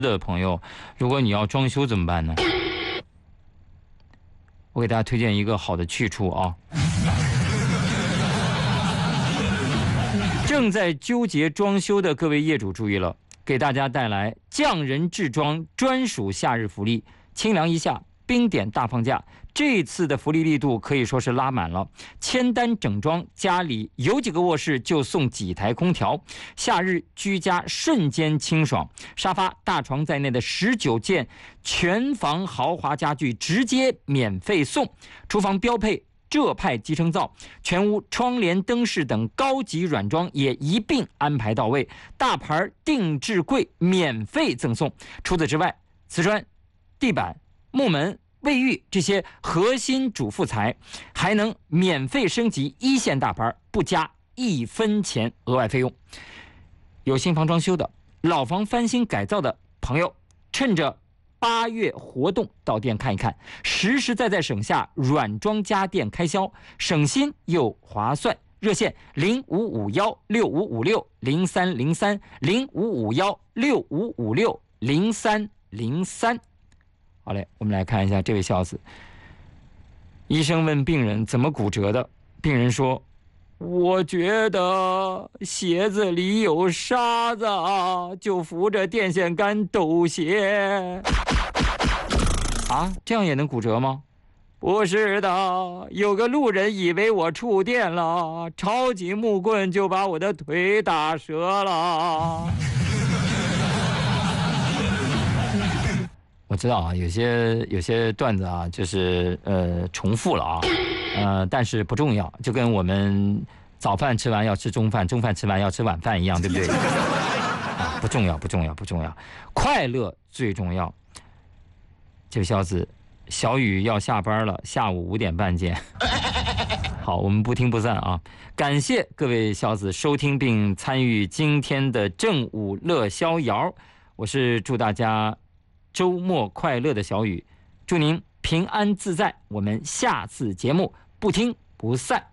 的朋友，如果你要装修怎么办呢？我给大家推荐一个好的去处啊。正在纠结装修的各位业主注意了，给大家带来匠人制装专属夏日福利，清凉一夏冰点大放价。这次的福利力度可以说是拉满了，签单整装，家里有几个卧室就送几台空调，夏日居家瞬间清爽。沙发、大床在内的19件全房豪华家具直接免费送，厨房标配浙派集成灶，全屋窗帘、灯饰等高级软装也一并安排到位，大牌定制柜免费赠送。除此之外，瓷砖、地板、木门、卫浴这些核心主副材还能免费升级一线大牌，不加1分钱额外费用。有新房装修的、老房翻新改造的朋友，趁着8月活动到店看一看，实实在在省下软装家电开销，省心又划算。热线055165560303055165560303。好嘞，我们来看一下这位孝子。医生问病人怎么骨折的，病人说：“我觉得鞋子里有沙子啊，就扶着电线杆抖鞋。”啊，这样也能骨折吗？不是的，有个路人以为我触电了，抄起木棍就把我的腿打折了。我知道啊，有些段子啊，就是重复了啊，但是不重要，就跟我们早饭吃完要吃中饭，中饭吃完要吃晚饭一样，对不对？啊，不重要，快乐最重要。这位孝子，小雨要下班了，下午5点半见。好，我们不听不散啊！感谢各位孝子收听并参与今天的正午乐逍遥，我是祝大家周末快乐的小雨，祝您平安自在，我们下次节目不听不散。